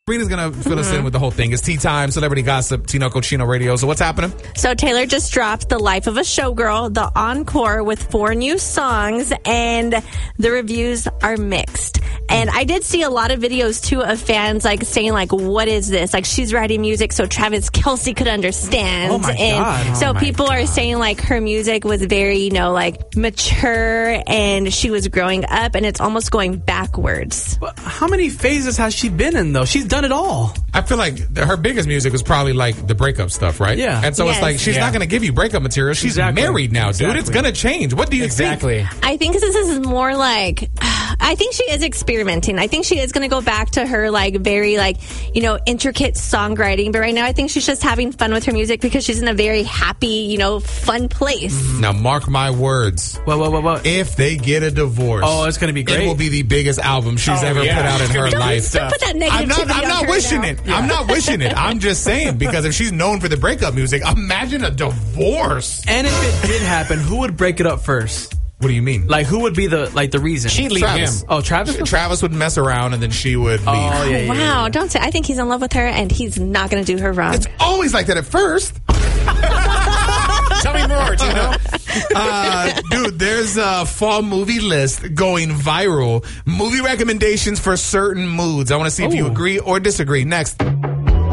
Sabrina's going to fill us in with the whole thing. It's tea time, celebrity gossip, Tinoco Chino Radio. So what's happening? So Taylor just dropped The Life of a Showgirl, the encore with 4 new songs, and the reviews are mixed. And I did see a lot of videos, too, of fans, like, saying, like, what is this? Like, she's writing music so Travis Kelce could understand. Oh, my and God. so people are saying, like, her music was very, you know, like, mature, and she was growing up, and it's almost going backwards. But how many phases has she been in, though? She's done it all. I feel like her biggest music was probably like the breakup stuff, right? Yeah. And so it's Yes. like, she's not going to give you breakup material. She's married now, dude. It's going to change. What do you think? I think this is more like, I think she is experimenting. I think she is going to go back to her, like, very, like, you know, intricate songwriting. But right now, I think she's just having fun with her music because she's in a very happy, you know, fun place. Now, mark my words. What? If they get a divorce, it's going to be great. It will be the biggest album she's ever put out in her life. Don't put that negativity I'm on not her wishing now. it. I'm not wishing it. I'm just saying, because if she's known for the breakup music, imagine a divorce. And if it did happen, who would break it up first? What do you mean? Like, who would be the reason? She'd leave Travis. him. Oh, Travis? Travis would mess around and then she would leave. Oh, yeah. Wow, don't say. I think he's in love with her and he's not going to do her wrong. It's always like that at first. Tell me more, Tino. Dude, there's a fall movie list going viral. Movie recommendations for certain moods. I want to see if you agree or disagree. Next.